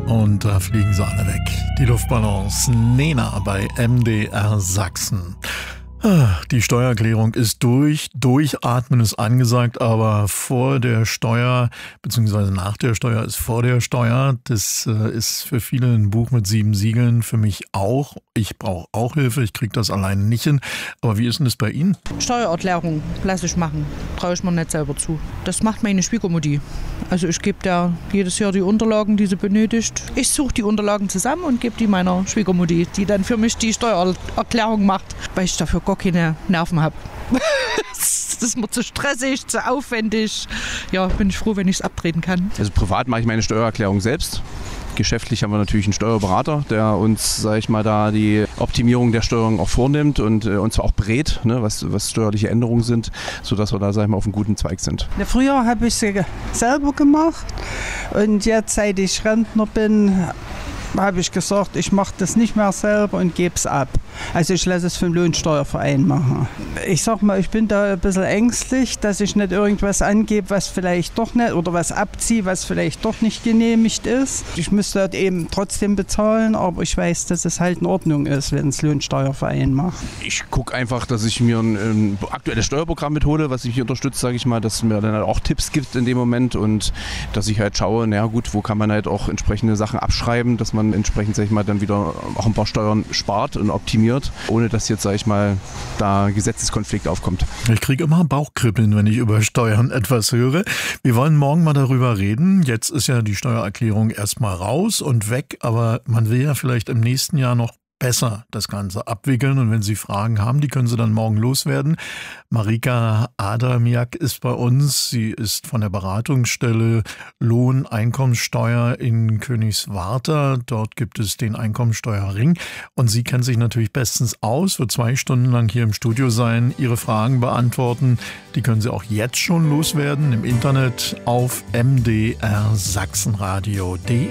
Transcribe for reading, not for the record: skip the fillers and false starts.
Und da fliegen sie alle weg. Die Luftballons. Nena bei MDR Sachsen. Die Steuererklärung ist durch. Durchatmen ist angesagt, aber vor der Steuer, beziehungsweise nach der Steuer ist vor der Steuer. Das ist für viele ein Buch mit 7 Siegeln, für mich auch. Ich brauche auch Hilfe, ich kriege das alleine nicht hin. Aber wie ist denn das bei Ihnen? Steuererklärung lasse ich machen, traue ich mir nicht selber zu. Das macht meine Schwiegermutti. Also ich gebe der jedes Jahr die Unterlagen, die sie benötigt. Ich suche die Unterlagen zusammen und gebe die meiner Schwiegermutti, die dann für mich die Steuererklärung macht, weil ich dafür gar keine Nerven habe. Das ist mir zu stressig, zu aufwendig. Ja, bin ich froh, wenn ich es abtreten kann. Also privat mache ich meine Steuererklärung selbst. Geschäftlich haben wir natürlich einen Steuerberater, der uns, sage ich mal, da die Optimierung der Steuerung auch vornimmt und uns auch berät, ne, was steuerliche Änderungen sind, sodass wir da, sage ich mal, auf einem guten Zweig sind. Ja, früher habe ich sie selber gemacht und jetzt, seit ich Rentner bin, habe ich gesagt, ich mache das nicht mehr selber und gebe es ab. Also ich lasse es vom Lohnsteuerverein machen. Ich sag mal, ich bin da ein bisschen ängstlich, dass ich nicht irgendwas angebe, was vielleicht doch nicht, oder was abziehe, was vielleicht doch nicht genehmigt ist. Ich müsste dort eben trotzdem bezahlen, aber ich weiß, dass es halt in Ordnung ist, wenn es Lohnsteuerverein macht. Ich gucke einfach, dass ich mir ein aktuelles Steuerprogramm mithole, was mich unterstützt, sage ich mal, dass mir dann halt auch Tipps gibt in dem Moment und dass ich halt schaue, naja gut, wo kann man halt auch entsprechende Sachen abschreiben, dass man entsprechend, sag ich mal, dann wieder auch ein paar Steuern spart und optimiert, ohne dass jetzt, sag ich mal, da Gesetzeskonflikt aufkommt. Ich kriege immer Bauchkribbeln, wenn ich über Steuern etwas höre. Wir wollen morgen mal darüber reden. Jetzt ist ja die Steuererklärung erstmal raus und weg, aber man will ja vielleicht im nächsten Jahr noch besser das Ganze abwickeln. Und wenn Sie Fragen haben, die können Sie dann morgen loswerden. Marika Adamiak ist bei uns. Sie ist von der Beratungsstelle Lohn, Einkommenssteuer in Königswarter. Dort gibt es den Einkommenssteuerring. Und sie kennt sich natürlich bestens aus, wird 2 Stunden lang hier im Studio sein, Ihre Fragen beantworten. Die können Sie auch jetzt schon loswerden im Internet auf mdrsachsenradio.de.